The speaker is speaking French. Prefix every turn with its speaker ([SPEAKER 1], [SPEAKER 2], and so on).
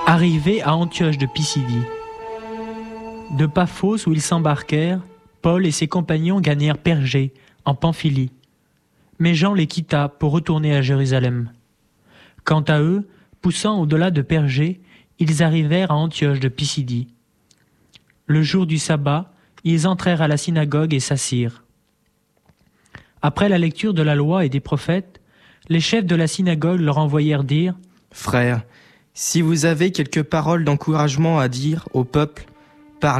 [SPEAKER 1] Arrivés à Antioche de Pisidie. De Paphos où ils s'embarquèrent, Paul et ses compagnons gagnèrent Pergé, en Pamphylie. Mais Jean les quitta pour retourner à Jérusalem. Quant à eux, poussant au-delà de Pergé, ils arrivèrent à Antioche de Pisidie. Le jour du sabbat, ils entrèrent à la synagogue et s'assirent. Après la lecture de la loi et des prophètes, les chefs de la synagogue leur envoyèrent dire : «
[SPEAKER 2] Frères, si vous avez quelques paroles d'encouragement à dire au peuple, parlez. »